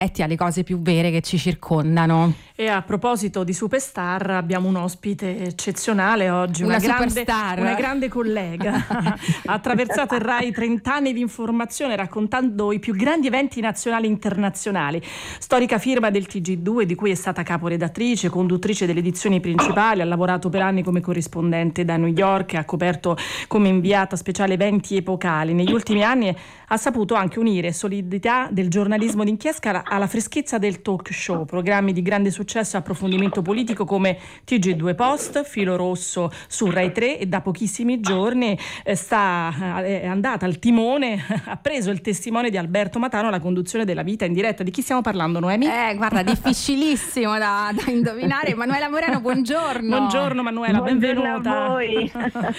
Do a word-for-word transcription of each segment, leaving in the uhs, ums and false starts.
alle cose più vere che ci circondano. E a proposito di superstar, abbiamo un ospite eccezionale oggi, una, una grande, superstar, una grande collega. Ha attraversato il Rai trenta anni di informazione raccontando i più grandi eventi nazionali e internazionali. Storica firma del T G due, di cui è stata caporedattrice, conduttrice delle edizioni principali, ha lavorato per anni come corrispondente da New York, ha coperto come inviata speciale eventi epocali. Negli ultimi anni ha saputo anche unire solidità del giornalismo d'inchiesta alla freschezza del talk show, programmi di grande successo e approfondimento politico come T G due Post, Filo Rosso su Rai tre, e da pochissimi giorni eh, sta, è andata al timone, ha preso il testimone di Alberto Matano alla conduzione della Vita in diretta. Di chi stiamo parlando, Noemi? Eh, guarda, difficilissimo da, da indovinare. Manuela Moreno, buongiorno. Buongiorno Manuela, Buongiorno benvenuta. A voi.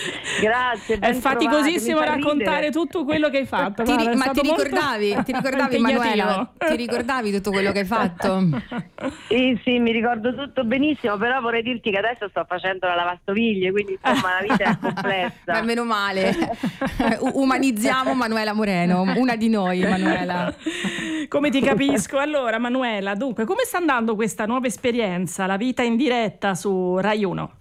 Grazie. È faticosissimo trovati, raccontare tutto quello che hai fatto. Ti, Guarda, ma ti ricordavi, ti ricordavi Manuela? Ti ricordavi tutto quello che hai fatto? Sì, sì, mi ricordo tutto benissimo, però vorrei dirti che adesso sto facendo la lavastoviglie, quindi insomma la vita è complessa. Ma meno male. Umanizziamo Manuela Moreno, una di noi, Manuela. Come ti capisco. Allora Manuela, dunque, come sta andando questa nuova esperienza, la Vita in diretta su Rai uno?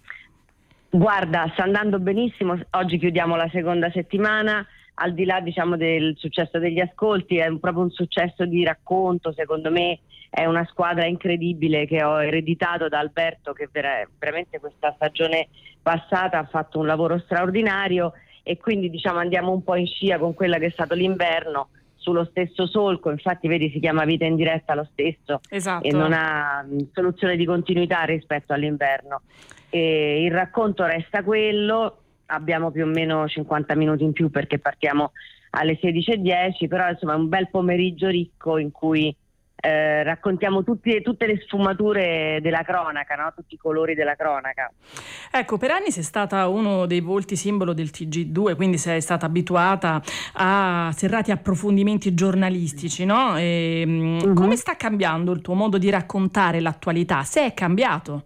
Guarda, sta andando benissimo, oggi chiudiamo la seconda settimana. Al di là, diciamo, del successo degli ascolti, è un, proprio un successo di racconto. Secondo me è una squadra incredibile che ho ereditato da Alberto, che vera- veramente questa stagione passata ha fatto un lavoro straordinario, e quindi diciamo andiamo un po' in scia con quella che è stato l'inverno, sullo stesso solco. Infatti vedi, si chiama Vita in diretta lo stesso. Esatto. E non ha mh, soluzione di continuità rispetto all'inverno. E il racconto resta quello. Abbiamo più o meno cinquanta minuti in più perché partiamo alle sedici e dieci, però insomma è un bel pomeriggio ricco in cui eh, raccontiamo tutti, tutte le sfumature della cronaca, no? Tutti i colori della cronaca. Ecco, per anni sei stata uno dei volti simbolo del T G due, quindi sei stata abituata a serrati approfondimenti giornalistici, no? E, mm-hmm. Come sta cambiando il tuo modo di raccontare l'attualità? Se è cambiato?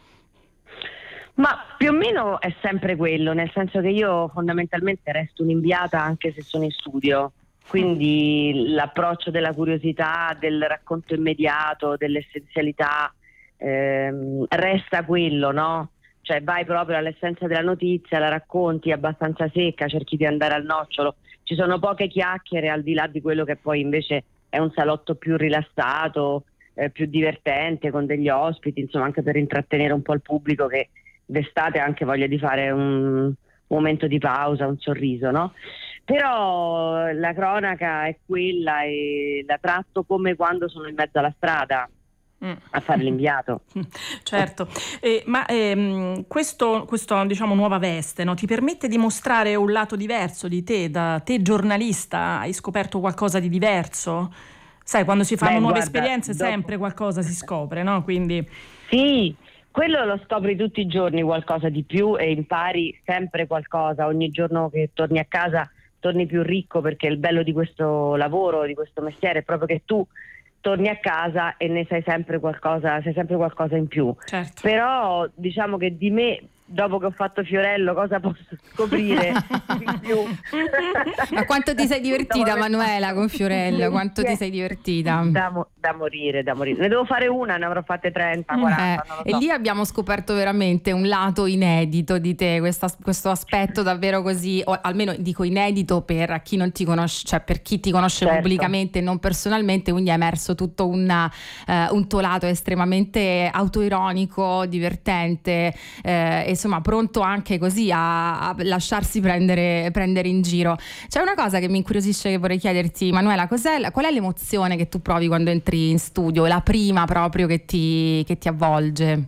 Ma più o meno è sempre quello, nel senso che io fondamentalmente resto un'inviata anche se sono in studio, quindi l'approccio della curiosità, del racconto immediato, dell'essenzialità ehm, resta quello, no? Cioè vai proprio all'essenza della notizia, la racconti abbastanza secca, cerchi di andare al nocciolo, ci sono poche chiacchiere al di là di quello che poi invece è un salotto più rilassato, eh, più divertente, con degli ospiti, insomma, anche per intrattenere un po' il pubblico che d'estate ha anche voglia di fare un momento di pausa, un sorriso, no? Però la cronaca è quella e la tratto come quando sono in mezzo alla strada mm. a fare l'inviato. Certo, eh, ma ehm, questo, questo diciamo nuova veste, no, ti permette di mostrare un lato diverso di te, da te giornalista, hai scoperto qualcosa di diverso? Sai, quando si fanno Beh, nuove guarda, esperienze dopo... sempre qualcosa si scopre, no? Quindi sì. Quello lo scopri tutti i giorni qualcosa di più e impari sempre qualcosa. Ogni giorno che torni a casa torni più ricco, perché il bello di questo lavoro, di questo mestiere, è proprio che tu torni a casa e ne sai sempre qualcosa, sai sempre qualcosa in più. Certo. Però diciamo che di me, dopo che ho fatto Fiorello, cosa posso scoprire di più? Ma quanto ti sei divertita, Manuela, con Fiorello? Quanto ti sei divertita? Da, mo- da morire, da morire. Ne devo fare una, ne avrò fatte trenta, quaranta, eh, non lo so. E lì abbiamo scoperto veramente un lato inedito di te, questa, questo aspetto davvero così, o almeno dico inedito per chi non ti conosce, cioè per chi ti conosce certo. pubblicamente e non personalmente, quindi è emerso tutto una, uh, un tuo lato estremamente autoironico, divertente, eh, insomma pronto anche così a, a lasciarsi prendere, prendere in giro. C'è una cosa che mi incuriosisce, che vorrei chiederti, Manuela, cos'è, qual è l'emozione che tu provi quando entri in studio, la prima proprio che ti, che ti avvolge?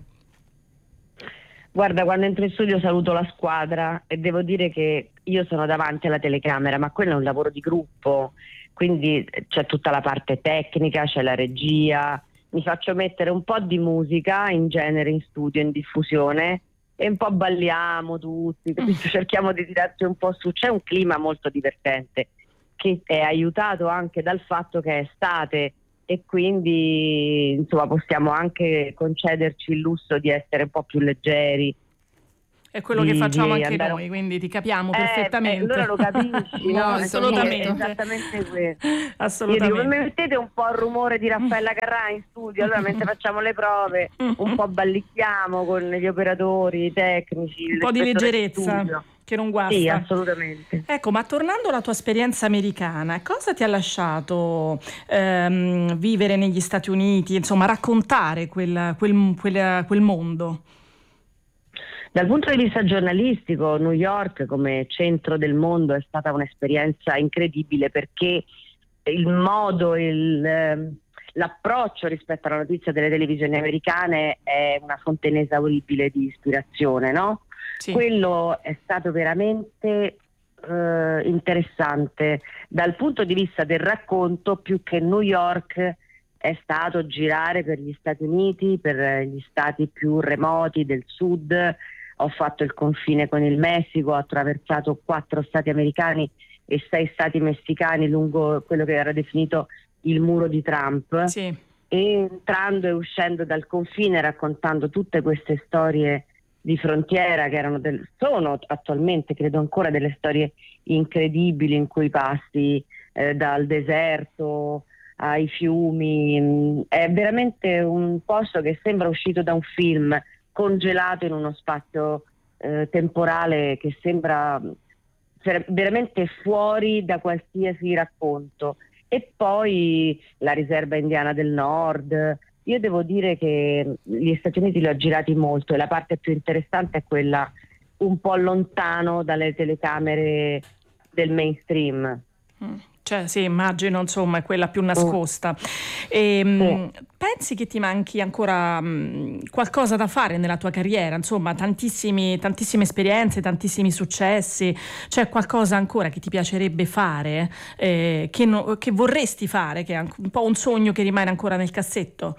Guarda, quando entro in studio saluto la squadra e devo dire che io sono davanti alla telecamera, ma quello è un lavoro di gruppo, quindi c'è tutta la parte tecnica, c'è la regia, mi faccio mettere un po' di musica in genere in studio, in diffusione, e un po' balliamo tutti, cerchiamo di tirarci un po' su. C'è un clima molto divertente che è aiutato anche dal fatto che è estate e quindi insomma possiamo anche concederci il lusso di essere un po' più leggeri. È quello di, che facciamo anche andare... noi, quindi ti capiamo eh, perfettamente. Allora lo capisci, no? Assolutamente. È esattamente questo. Assolutamente. Io dico, mi mettete un po' il rumore di Raffaella Carrà in studio, allora mentre facciamo le prove un po' ballicchiamo con gli operatori, i tecnici, un po' di leggerezza che non guasta. Sì, assolutamente. Ecco, ma tornando alla tua esperienza americana, cosa ti ha lasciato ehm, vivere negli Stati Uniti, insomma raccontare quel, quel, quel, quel mondo? Dal punto di vista giornalistico, New York come centro del mondo è stata un'esperienza incredibile, perché il modo, il, l'approccio rispetto alla notizia delle televisioni americane è una fonte inesauribile di ispirazione, no? Sì. Quello è stato veramente eh, interessante. Dal punto di vista del racconto, più che New York, è stato girare per gli Stati Uniti, per gli stati più remoti del sud. Ho fatto il confine con il Messico, ho attraversato quattro stati americani e sei stati messicani lungo quello che era definito il muro di Trump. Sì. E entrando e uscendo dal confine, raccontando tutte queste storie di frontiera che erano del, sono attualmente, credo ancora, delle storie incredibili, in cui passi eh, dal deserto ai fiumi. È veramente un posto che sembra uscito da un film, congelato in uno spazio eh, temporale che sembra veramente fuori da qualsiasi racconto. E poi la riserva indiana del nord. Io devo dire che gli Stati Uniti li ho girati molto e la parte più interessante è quella un po' lontano dalle telecamere del mainstream. Mm. Cioè, sì, immagino, insomma, è quella più nascosta. E, sì. mh, pensi che ti manchi ancora mh, qualcosa da fare nella tua carriera? Insomma, tantissimi, tantissime esperienze, tantissimi successi. C'è qualcosa ancora che ti piacerebbe fare, eh, che, no, che vorresti fare, che è un po' un sogno che rimane ancora nel cassetto?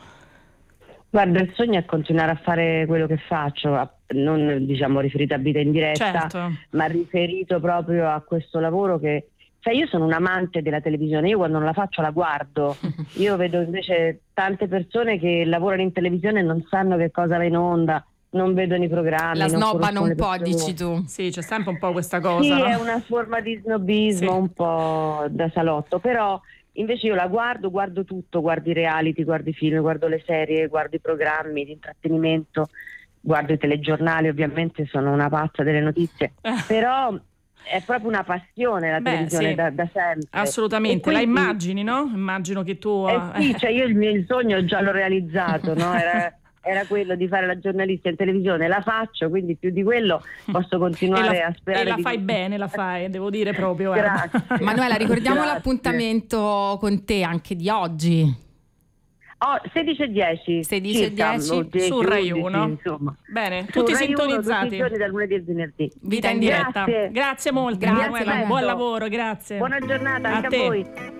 Guarda, il sogno è continuare a fare quello che faccio, non diciamo riferito a vita in diretta, certo. ma riferito proprio a questo lavoro che... Cioè, io sono un amante della televisione, io quando non la faccio la guardo. Io vedo invece tante persone che lavorano in televisione e non sanno che cosa va in onda, non vedono i programmi. La snobbano un po', persone. dici tu. Sì, c'è sempre un po' questa cosa. Sì, no? È una forma di snobismo, sì. Un po' da salotto, però invece io la guardo, guardo tutto, guardo i reality, guardo i film, guardo le serie, guardo i programmi di intrattenimento, guardo i telegiornali, ovviamente sono una pazza delle notizie, però... È proprio una passione la Beh, televisione sì. da, da sempre. Assolutamente, quindi, la immagini, no? Immagino che tu... Eh sì, cioè io il mio il sogno già l'ho realizzato, no? Era, era quello di fare la giornalista in televisione, la faccio, quindi più di quello posso continuare la, a sperare. E la di... fai bene, la fai, devo dire proprio. Grazie. Manuela, ricordiamo Grazie. L'appuntamento con te anche di oggi. Oh, sedici e dieci sedici e dieci su Rai uno. Insomma. Bene, su tutti Rai sintonizzati. Tutti i giorni dal lunedì al venerdì. Vita in diretta. Grazie, grazie molto, grazie Manuela, buon lavoro, grazie. Buona giornata a anche te. a voi.